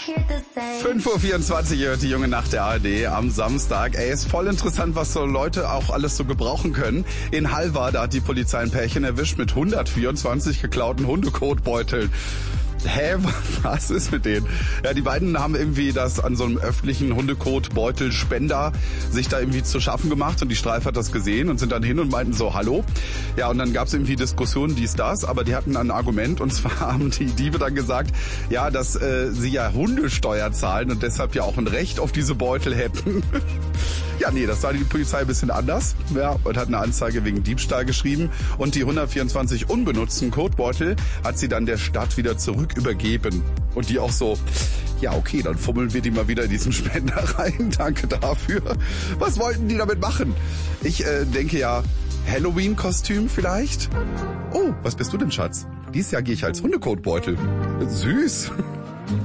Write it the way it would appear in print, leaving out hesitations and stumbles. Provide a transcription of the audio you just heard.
5:24 Uhr hört die junge Nacht der ARD am Samstag. Ey, ist voll interessant, was so Leute auch alles so gebrauchen können. In Halver, da hat die Polizei ein Pärchen erwischt mit 124 geklauten Hundekotbeuteln. Hä, was ist mit denen? Ja, die beiden haben irgendwie das an so einem öffentlichen Hundekotbeutelspender sich da irgendwie zu schaffen gemacht und die Streif hat das gesehen und sind dann hin und meinten so, hallo. Ja, und dann gab es irgendwie Diskussionen, dies, das, aber die hatten ein Argument und zwar haben die Diebe dann gesagt, ja, dass sie ja Hundesteuer zahlen und deshalb ja auch ein Recht auf diese Beutel hätten. Ja, nee, das sah die Polizei ein bisschen anders, ja, und hat eine Anzeige wegen Diebstahl geschrieben und die 124 unbenutzten Kotbeutel hat sie dann der Stadt wieder zurück übergeben. Und die auch so, ja okay, dann fummeln wir die mal wieder in diesen Spender rein, danke dafür. Was wollten die damit machen? Ich denke ja, Halloween-Kostüm vielleicht? Oh, was bist du denn, Schatz? Dieses Jahr gehe ich als Hundekotbeutel. Süß.